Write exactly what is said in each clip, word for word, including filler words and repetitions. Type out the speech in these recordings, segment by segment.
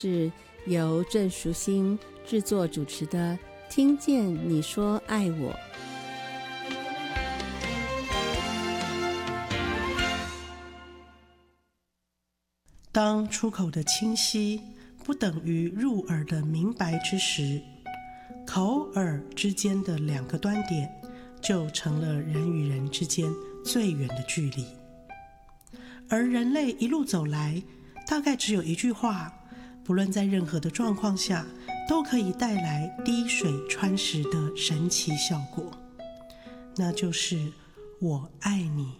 是由郑淑馨制作主持的《听见你说爱我》。 当出口的清晰不等于入耳的明白之时，口耳之间的两个端点就成了人与人之间最远的距离。而人类一路走来，大概只有一句话，不论在任何的状况下，都可以带来滴水穿石的神奇效果，那就是我爱你。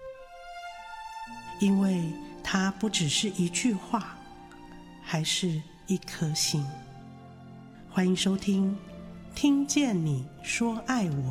因为它不只是一句话，还是一颗心。欢迎收听听见你说爱我。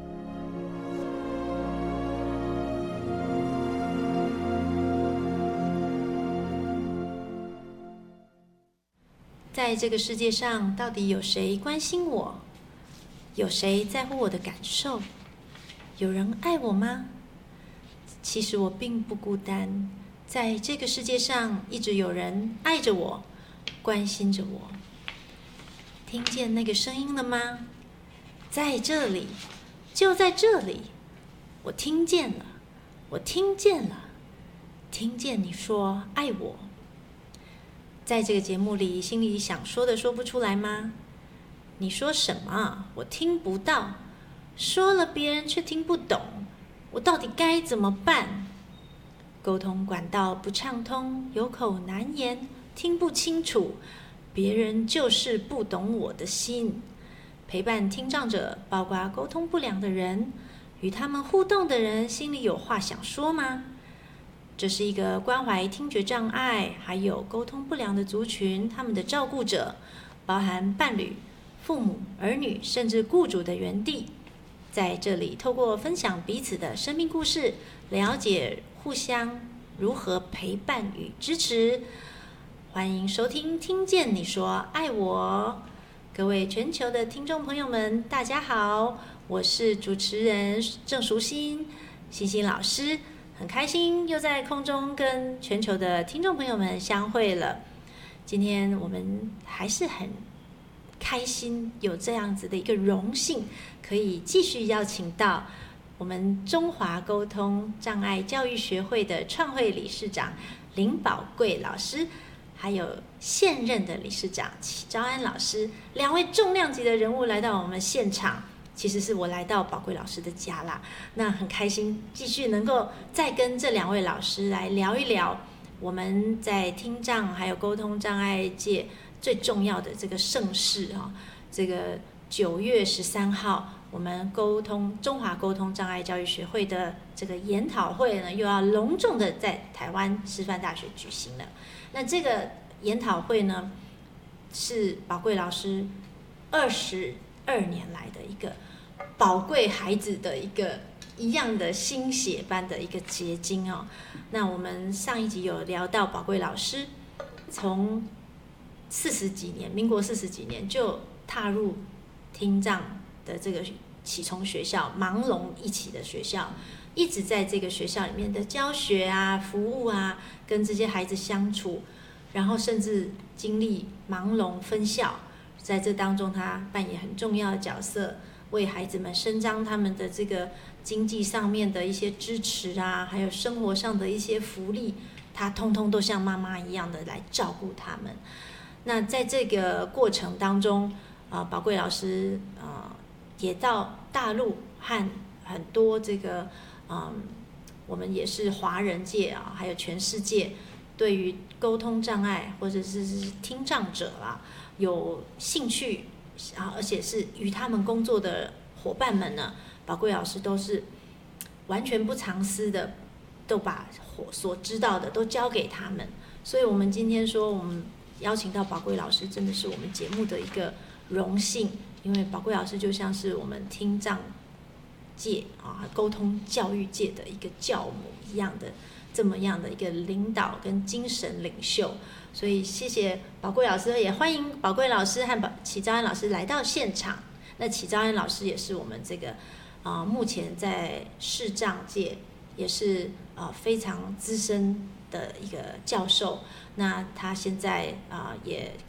在这个世界上，到底有谁关心我？有谁在乎我的感受？有人爱我吗？其实我并不孤单，在这个世界上，一直有人爱着我，关心着我。听见那个声音了吗？在这里，就在这里，我听见了，我听见了，听见你说爱我。在这个节目里，心里想说的说不出来吗？你说什么？我听不到，说了别人却听不懂，我到底该怎么办？沟通管道不畅通，有口难言，听不清楚，别人就是不懂我的心。陪伴听障者，包括沟通不良的人，与他们互动的人，心里有话想说吗？这是一个关怀听觉障碍还有沟通不良的族群，他们的照顾者，包含伴侣、父母、儿女，甚至雇主的园地。在这里，透过分享彼此的生命故事，了解互相如何陪伴与支持。欢迎收听听见你说爱我。各位全球的听众朋友们，大家好，我是主持人郑淑馨，馨馨老师。很开心又在空中跟全球的听众朋友们相会了。今天我们还是很开心，有这样子的一个荣幸，可以继续邀请到我们中华沟通障碍教育学会的创会理事长林宝贵老师，还有现任的理事长齐昭安老师，两位重量级的人物来到我们现场。其实是我来到宝贵老师的家啦，那很开心继续能够再跟这两位老师来聊一聊我们在听障还有沟通障碍界最重要的这个盛事哈。这个九月十三号，我们沟通中华沟通障碍教育学会的这个研讨会呢，又要隆重的在台湾师范大学举行了。那这个研讨会呢，是宝贵老师二十二年来的一个宝贵孩子的一个一样的心血般的一个结晶哦。那我们上一集有聊到宝贵老师从四十几年，民国四十几年就踏入听障的这个启聪学校，盲聋一起的学校，一直在这个学校里面的教学啊、服务啊，跟这些孩子相处，然后甚至经历盲聋分校。在这当中，他扮演很重要的角色，为孩子们伸张他们的这个经济上面的一些支持啊，还有生活上的一些福利，他通通都像妈妈一样的来照顾他们。那在这个过程当中，呃，宝贵老师呃也到大陆和很多这个嗯，我们也是华人界啊，还有全世界对于沟通障碍或者是听障者啦，有兴趣啊，而且是与他们工作的伙伴们呢，宝贵老师都是完全不藏私的，都把所知道的都交给他们。所以我们今天说，我们邀请到宝贵老师，真的是我们节目的一个荣幸，因为宝贵老师就像是我们听障界啊，沟通教育界的一个教母一样的，这么样的一个领导跟精神领袖。所以谢谢宝贵老师，也欢迎宝贵老师和齐昭安老师来到现场。那齐昭安老师也是我们这个呃目前在视障界也是呃非常资深的一个教授。那他现在啊、呃、也